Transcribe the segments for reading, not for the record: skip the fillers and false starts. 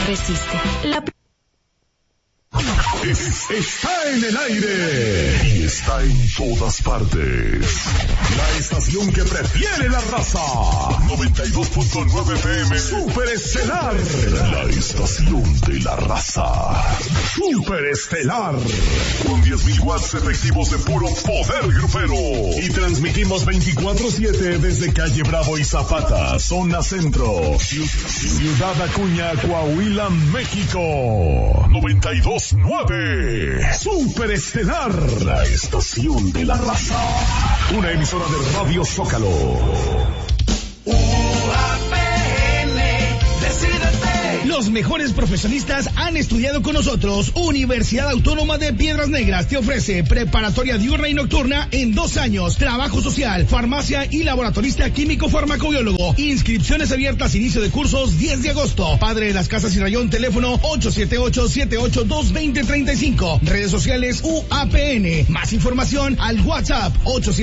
Resiste. Está en el aire y está en todas partes. La estación que prefiere la raza. 92.9 PM Super Estelar. La estación de la raza. Super Estelar. Con 10.000 watts efectivos de puro poder grupero. Y transmitimos 24/7 desde Calle Bravo y Zapata, zona centro. Ciudad Acuña, Coahuila, México. 92.9 Super Estelar, la estación de la raza. Una emisora de Radio Zócalo. Los mejores profesionistas han estudiado con nosotros. Universidad Autónoma de Piedras Negras te ofrece preparatoria diurna y nocturna en 2 años, trabajo social, farmacia y laboratorista químico farmacobiólogo. Inscripciones abiertas, inicio de cursos 10 de agosto. Padre de las Casas y Rayón, teléfono 878-782-2035. Redes sociales UAPN. Más información al WhatsApp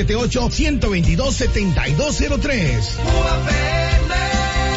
878-122-7203. UAPN.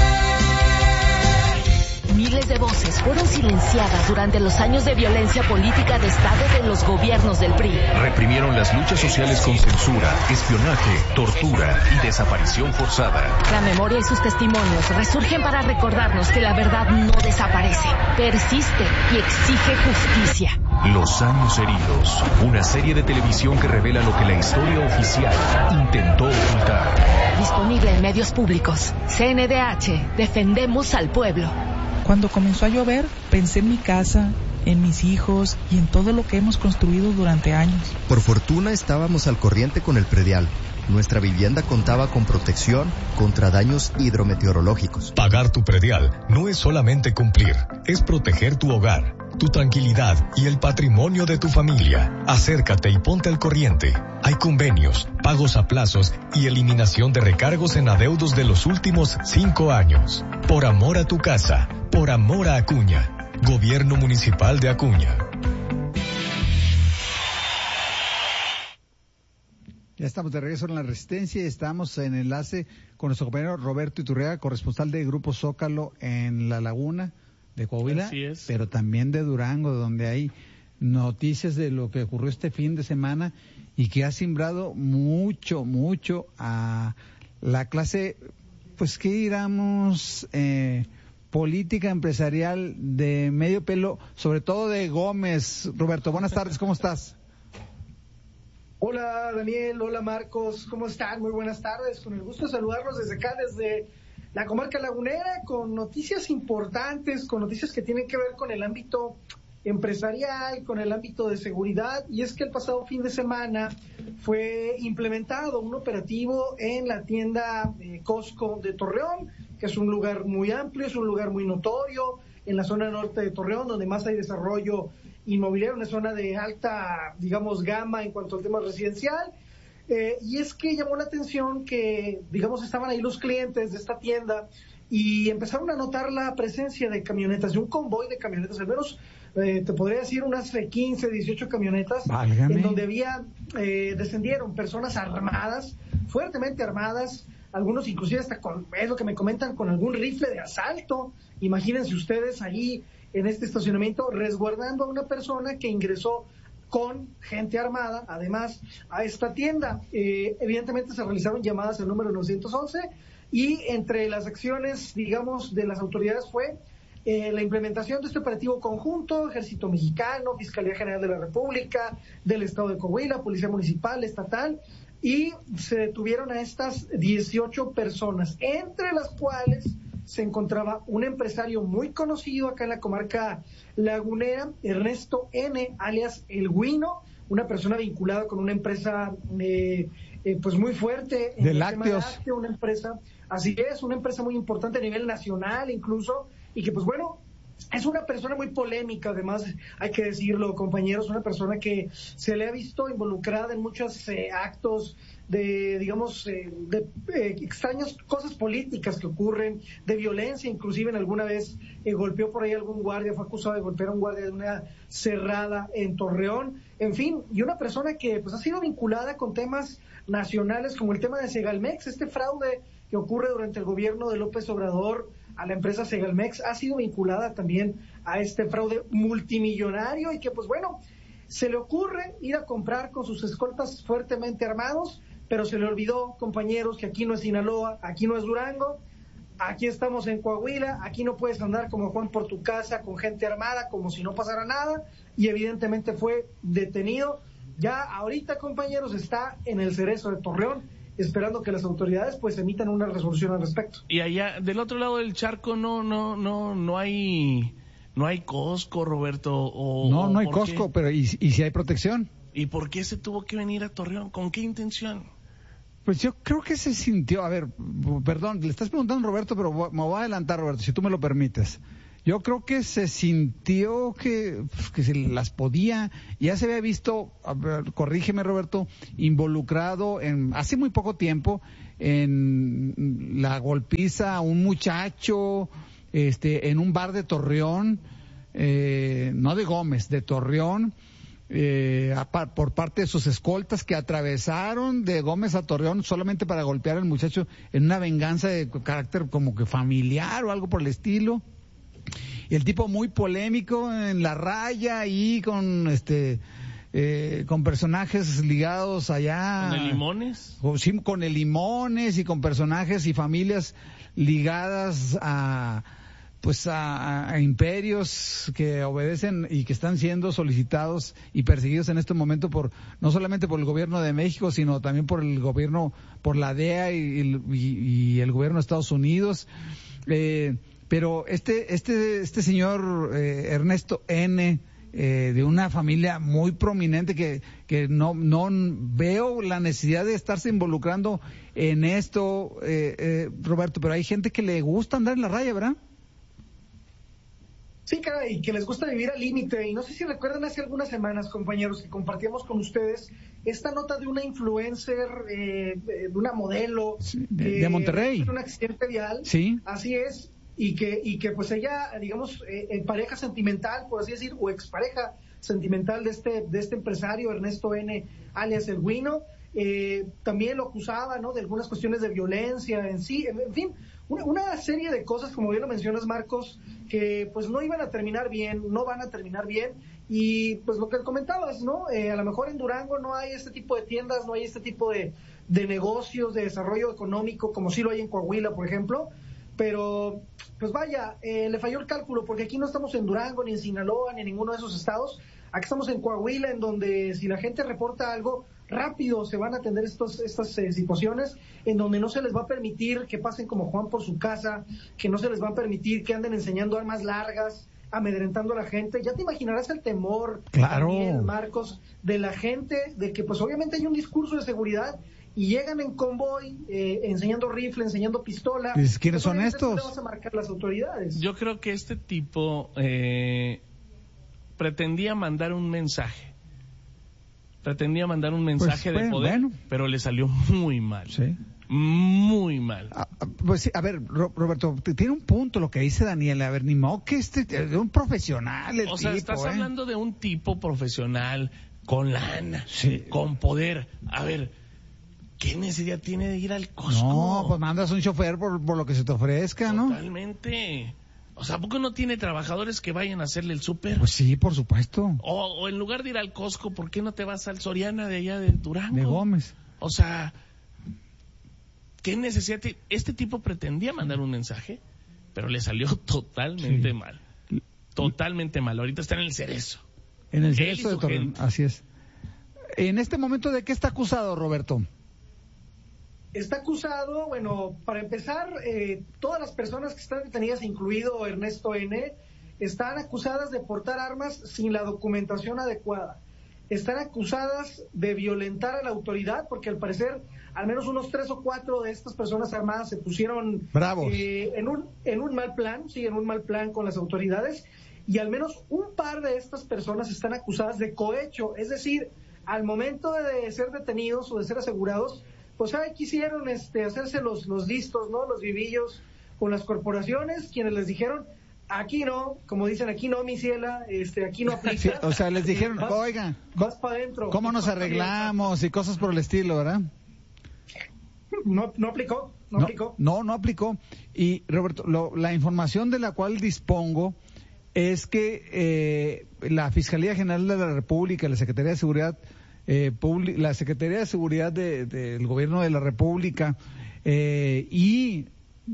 Miles de voces fueron silenciadas durante los años de violencia política de Estado de los gobiernos del PRI. Reprimieron las luchas sociales con censura, espionaje, tortura y desaparición forzada. La memoria y sus testimonios resurgen para recordarnos que la verdad no desaparece, persiste y exige justicia. Los años heridos, una serie de televisión que revela lo que la historia oficial intentó ocultar. Disponible en medios públicos. CNDH, defendemos al pueblo. Cuando comenzó a llover, pensé en mi casa, en mis hijos y en todo lo que hemos construido durante años. Por fortuna estábamos al corriente con el predial. Nuestra vivienda contaba con protección contra daños hidrometeorológicos. Pagar tu predial no es solamente cumplir, es proteger tu hogar, tu tranquilidad y el patrimonio de tu familia. Acércate y ponte al corriente. Hay convenios, pagos a plazos y eliminación de recargos en adeudos de los últimos 5 años. Por amor a tu casa, por amor a Acuña. Gobierno Municipal de Acuña. Ya estamos de regreso en La Resistencia y estamos en enlace con nuestro compañero Roberto Iturriaga, corresponsal de Grupo Zócalo en La Laguna de Coahuila, pero también de Durango, donde hay noticias de lo que ocurrió este fin de semana y que ha simbrado mucho a la clase, pues qué digamos, política empresarial de medio pelo, sobre todo de Gómez. Roberto, buenas tardes, ¿cómo estás? Hola Daniel, hola Marcos, ¿cómo están? Muy buenas tardes, con el gusto de saludarlos desde acá, desde la comarca lagunera, con noticias importantes, con noticias que tienen que ver con el ámbito empresarial, con el ámbito de seguridad, y es que el pasado fin de semana fue implementado un operativo en la tienda Costco de Torreón, que es un lugar muy amplio, es un lugar muy notorio, en la zona norte de Torreón, donde más hay desarrollo inmobiliario, una zona de alta, digamos, gama en cuanto al tema residencial, y es que llamó la atención que, digamos, estaban ahí los clientes de esta tienda y empezaron a notar la presencia de camionetas, de un convoy de camionetas, al menos te podría decir unas 15, 18 camionetas, en donde descendieron personas armadas, fuertemente armadas, algunos inclusive hasta con, es lo que me comentan, con algún rifle de asalto. Imagínense ustedes ahí en este estacionamiento resguardando a una persona que ingresó con gente armada, además, a esta tienda. Evidentemente se realizaron llamadas al número 911 y entre las acciones, digamos, de las autoridades fue la implementación de este operativo conjunto, Ejército Mexicano, Fiscalía General de la República, del Estado de Coahuila, Policía Municipal, Estatal, y se detuvieron a estas 18 personas, entre las cuales se encontraba un empresario muy conocido acá en la comarca lagunera, Ernesto N., alias El Güino, una persona vinculada con una empresa pues muy fuerte en de el lácteos. tema lácteo, una empresa, así es, una empresa muy importante a nivel nacional incluso, y que pues bueno, es una persona muy polémica, además hay que decirlo, compañeros, una persona que se le ha visto involucrada en muchos actos de, digamos, extrañas cosas políticas que ocurren, de violencia, inclusive en alguna vez golpeó por ahí a algún guardia, fue acusado de golpear a un guardia de una cerrada en Torreón, en fin, y una persona que pues ha sido vinculada con temas nacionales como el tema de Segalmex, este fraude que ocurre durante el gobierno de López Obrador a la empresa Segalmex, ha sido vinculada también a este fraude multimillonario y que pues bueno, se le ocurre ir a comprar con sus escoltas fuertemente armados, pero se le olvidó, compañeros, que aquí no es Sinaloa, aquí no es Durango, aquí estamos en Coahuila, aquí no puedes andar como Juan por tu casa con gente armada como si no pasara nada, y evidentemente fue detenido. Ya ahorita, compañeros, está en el Cerezo de Torreón, esperando que las autoridades pues emitan una resolución al respecto. Y allá del otro lado del charco no hay Costco, Roberto, no hay Costco, pero ¿y si hay protección? ¿Y por qué se tuvo que venir a Torreón? ¿Con qué intención? Pues yo creo que se sintió, a ver, perdón, le estás preguntando, Roberto, pero me voy a adelantar, Roberto, si tú me lo permites. Yo creo que se sintió que se las podía, ya se había visto, corrígeme, Roberto, involucrado hace muy poco tiempo en la golpiza a un muchacho en un bar de Torreón, no de Gómez, de Torreón, por parte de sus escoltas que atravesaron de Gómez a Torreón solamente para golpear al muchacho en una venganza de carácter como que familiar o algo por el estilo. Y el tipo muy polémico en la raya y con personajes ligados allá. ¿Con el Limones? Sí, con el Limones y con personajes y familias ligadas a imperios que obedecen y que están siendo solicitados y perseguidos en este momento no solamente por el gobierno de México, sino también por el gobierno, por la DEA y el gobierno de Estados Unidos. Pero este señor Ernesto N., de una familia muy prominente que no veo la necesidad de estarse involucrando en esto, Roberto, pero hay gente que le gusta andar en la raya, ¿verdad? Sí, caray, que les gusta vivir al límite. Y no sé si recuerdan hace algunas semanas, compañeros, que compartíamos con ustedes esta nota de una influencer, de una modelo. Sí, de Monterrey. Un accidente vial. Sí. Así es. Y que pues ella, digamos, pareja sentimental, por así decir, o expareja sentimental de este empresario, Ernesto N., alias El Güino, también lo acusaba, ¿no?, de algunas cuestiones de violencia en sí, en fin, una serie de cosas, como bien lo mencionas, Marcos, que pues no van a terminar bien, y pues lo que comentabas, ¿no?, a lo mejor en Durango no hay este tipo de tiendas, no hay este tipo de negocios, de desarrollo económico, como sí lo hay en Coahuila, por ejemplo, pero pues vaya, le falló el cálculo, porque aquí no estamos en Durango, ni en Sinaloa, ni en ninguno de esos estados. Aquí estamos en Coahuila, en donde si la gente reporta algo, rápido se van a atender estas situaciones, en donde no se les va a permitir que pasen como Juan por su casa, que no se les va a permitir que anden enseñando armas largas, amedrentando a la gente. Ya te imaginarás el temor, claro, también, Marcos, de la gente, de que pues obviamente hay un discurso de seguridad, y llegan en convoy, enseñando rifle, enseñando pistola. ¿Quiénes son estos? ¿Qué vas a marcar las autoridades? Yo creo que este tipo pretendía mandar un mensaje. De poder, pero le salió muy mal. Sí. Muy mal. Pues sí, a ver, Roberto, tiene un punto lo que dice Daniel. A ver, ni modo que es un profesional el tipo. O sea, estás hablando de un tipo profesional con lana, sí, con poder. A ver, ¿qué necesidad tiene de ir al Costco? No, pues mandas un chofer por lo que se te ofrezca, ¿no? Totalmente. O sea, ¿a poco no tiene trabajadores que vayan a hacerle el súper? Pues sí, por supuesto. O en lugar de ir al Costco, ¿por qué no te vas al Soriana de allá de Durango? De Gómez. O sea, ¿qué necesidad? Este tipo pretendía mandar un mensaje, pero le salió totalmente mal. Totalmente mal. Ahorita está en el Cerezo. En el Cerezo de Torreón, así es. En este momento, ¿de qué está acusado, Roberto? Está acusado, bueno, para empezar, todas las personas que están detenidas, incluido Ernesto N., están acusadas de portar armas sin la documentación adecuada. Están acusadas de violentar a la autoridad, porque al parecer al menos unos 3 o 4 de estas personas armadas se pusieron bravos en un mal plan con las autoridades, y al menos un par de estas personas están acusadas de cohecho, es decir, al momento de ser detenidos o de ser asegurados, pues quisieron hacerse los listos, ¿no?, los vivillos con las corporaciones, quienes les dijeron, aquí no, como dicen, aquí no, mi ciela, aquí no aplica. Sí, o sea, les dijeron, oigan, vas para adentro. ¿Cómo nos arreglamos? Y cosas por el estilo, ¿verdad? No aplicó. No aplicó. Y Roberto, la información de la cual dispongo es que la Fiscalía General de la República, la Secretaría de Seguridad la Secretaría de Seguridad del Gobierno de la República y,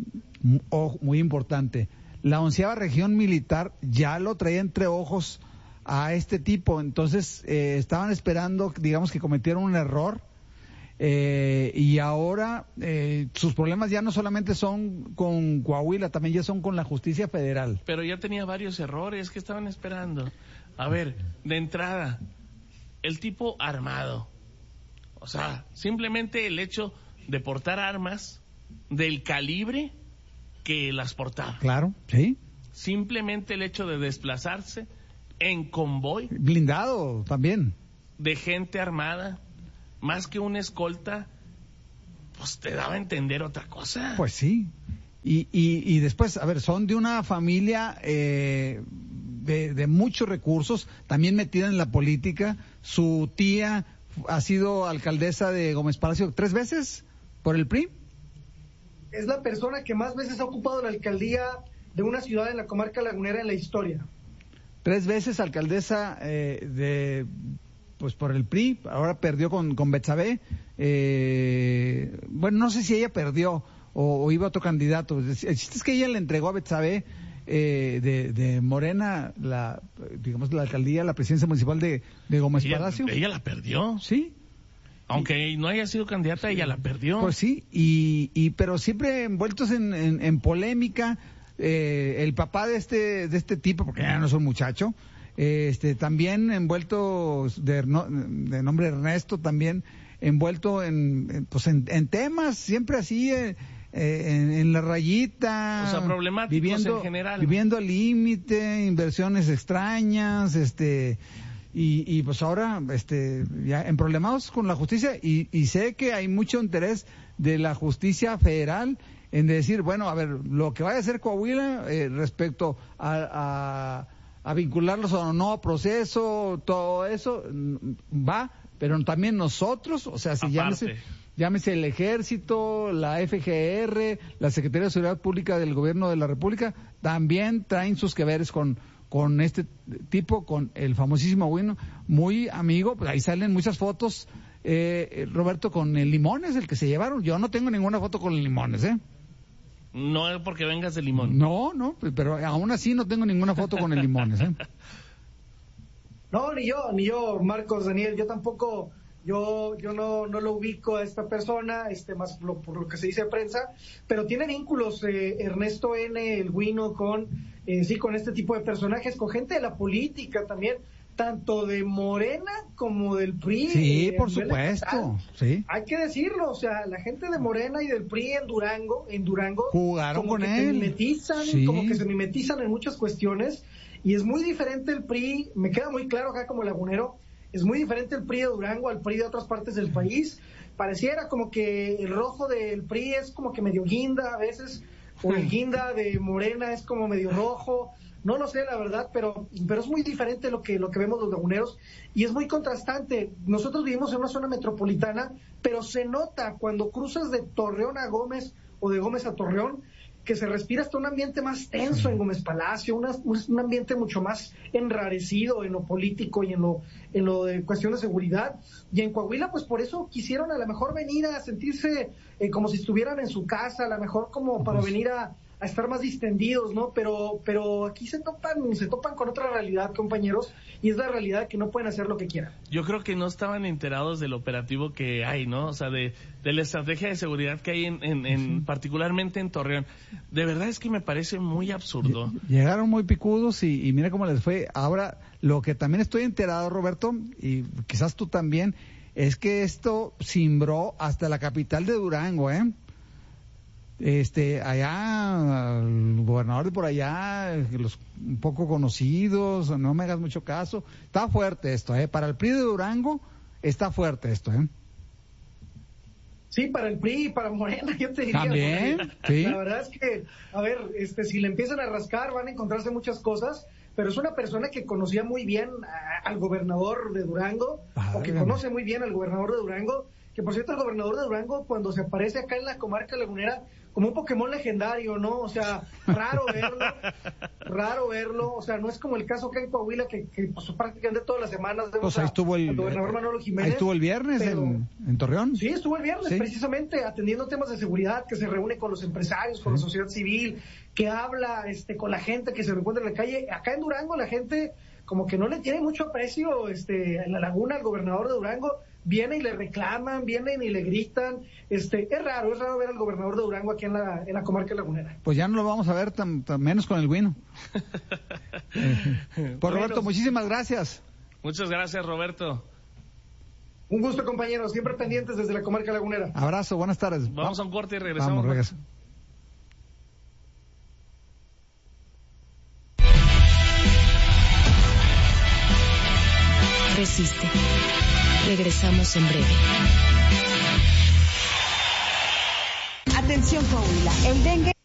muy importante, la 11ª Región Militar ya lo traía entre ojos a este tipo. Entonces estaban esperando, digamos, que cometieron un error. Y ahora sus problemas ya no solamente son con Coahuila, también ya son con la justicia federal. Pero ya tenía varios errores que estaban esperando. A ver, de entrada, el tipo armado. O sea, simplemente el hecho de portar armas del calibre que las portaba. Claro, sí. Simplemente el hecho de desplazarse en convoy. Blindado también. De gente armada. Más que una escolta, pues te daba a entender otra cosa. Pues sí. Y después, a ver, son de una familia de muchos recursos, también metida en la política. Su tía ha sido alcaldesa de Gómez Palacio 3 veces por el PRI. Es la persona que más veces ha ocupado la alcaldía de una ciudad en la comarca lagunera en la historia. 3 veces alcaldesa pues por el PRI, ahora perdió con Betsabé. Bueno, no sé si ella perdió o iba otro candidato. El chiste es que ella le entregó a Betsabé de Morena la alcaldía, la presidencia municipal de Gómez Palacio. Ella la perdió. Sí. Aunque no haya sido candidata, ella la perdió. Pues sí, pero siempre envueltos en polémica. El papá de este tipo, porque ya no es un muchacho, también envuelto de nombre Ernesto, también envuelto en temas siempre así en la rayita, o sea, problemáticos en general, viviendo al límite, inversiones extrañas, y pues ahora ya emproblemados con la justicia, y sé que hay mucho interés de la justicia federal en decir, bueno, a ver, lo que vaya a hacer Coahuila respecto a vincularlos o no a proceso, todo eso va, pero también nosotros, o sea, si llámese el Ejército, la FGR, la Secretaría de Seguridad Pública del Gobierno de la República, también traen sus que veres con este tipo, con el famosísimo Bueno, muy amigo. Pues ahí salen muchas fotos, Roberto, con el Limones, el que se llevaron. Yo no tengo ninguna foto con el Limones, No es porque vengas de Limón. No, pero aún así no tengo ninguna foto con el Limones, No, ni yo, Marcos, Daniel, yo tampoco, yo no lo ubico a esta persona, más por lo que se dice de prensa, pero tiene vínculos Ernesto N., el Guino, con este tipo de personajes, con gente de la política también, tanto de Morena como del PRI. Sí, por supuesto, sí. Hay que decirlo, o sea, la gente de Morena y del PRI en Durango jugaron como con que él. Como que se mimetizan en muchas cuestiones, y es muy diferente el PRI, me queda muy claro acá como lagunero, es muy diferente el PRI de Durango al PRI de otras partes del país. Pareciera como que el rojo del PRI es como que medio guinda a veces, o el guinda de Morena es como medio rojo. No lo sé, la verdad, pero es muy diferente lo que vemos los laguneros, y es muy contrastante. Nosotros vivimos en una zona metropolitana, pero se nota cuando cruzas de Torreón a Gómez o de Gómez a Torreón, que se respira hasta un ambiente más tenso en Gómez Palacio, un ambiente mucho más enrarecido en lo político y en lo de cuestión de seguridad. Y en Coahuila, pues por eso quisieron a lo mejor venir a sentirse como si estuvieran en su casa, a lo mejor como para venir a estar más distendidos, ¿no? Pero aquí se topan con otra realidad, compañeros, y es la realidad que no pueden hacer lo que quieran. Yo creo que no estaban enterados del operativo que hay, ¿no? O sea, de la estrategia de seguridad que hay en particularmente en Torreón. De verdad es que me parece muy absurdo. Llegaron muy picudos y mira cómo les fue. Ahora, lo que también estoy enterado, Roberto, y quizás tú también, es que esto cimbró hasta la capital de Durango, allá, el gobernador de por allá, los un poco conocidos, no me hagas mucho caso. Está fuerte esto, para el PRI de Durango está fuerte esto, Sí, para el PRI y para Morena, yo te diría. También, sí. La verdad es que, a ver, si le empiezan a rascar van a encontrarse muchas cosas, pero es una persona que conocía muy bien al gobernador de Durango, o que conoce muy bien al gobernador de Durango, que por cierto el gobernador de Durango, cuando se aparece acá en la comarca lagunera, como un Pokémon legendario, ¿no? O sea, raro verlo, o sea, no es como el caso acá en Coahuila, que pues, prácticamente todas las semanas vemos ahí estuvo el gobernador Manolo Jiménez. Ahí estuvo el viernes en Torreón. Sí, estuvo el viernes, precisamente atendiendo temas de seguridad, que se reúne con los empresarios, con la sociedad civil, que habla con la gente que se encuentra en la calle. Acá en Durango la gente como que no le tiene mucho aprecio en la laguna al gobernador de Durango. Vienen y le reclaman, vienen y le gritan. Es raro ver al gobernador de Durango aquí en la comarca lagunera. Pues ya no lo vamos a ver tan menos con el Guino. Pues Roberto, muchísimas gracias. Muchas gracias, Roberto. Un gusto, compañeros, siempre pendientes desde la comarca lagunera. Abrazo, buenas tardes. Vamos a un corte y regresamos. Regresamos. Resiste. Regresamos en breve. Atención, Coahuila. El dengue